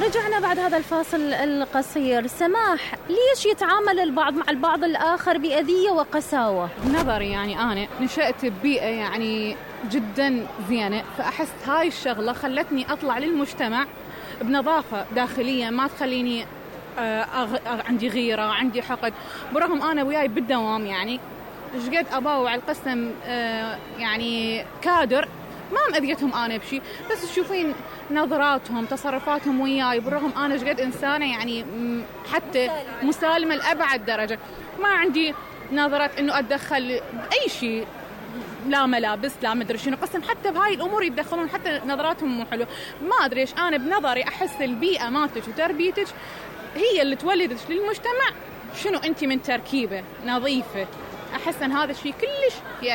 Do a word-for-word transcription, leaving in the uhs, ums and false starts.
رجعنا بعد هذا الفاصل القصير. سماح، ليش يتعامل البعض مع البعض الآخر بأذية وقساوة؟ نظري يعني أنا نشأت ببيئة يعني جدا زينة، فأحس هاي الشغلة خلتني أطلع للمجتمع بنظافة داخلية ما تخليني أغ... عندي غيرة، عندي حقد. برغم أنا وياي بالدوام يعني شقد أباوع على القسم يعني كادر ما مأذيتهم أنا بشي، بس تشوفين نظراتهم تصرفاتهم وياي. بالرغم أنا شقد إنسانة يعني حتى مسالمة لأبعد درجة، ما عندي نظرات إنه أتدخل بأي شيء، لا ملابس لا مدري شنو، قسم حتى بهاي الأمور يتدخلون، حتى نظراتهم مو حلوة. ما أدري إيش أنا بنظري أحس البيئة مالتك وتربيتك هي اللي تولدك للمجتمع شنو أنت من تركيبة نظيفة. أحس أن هذا الشيء كلش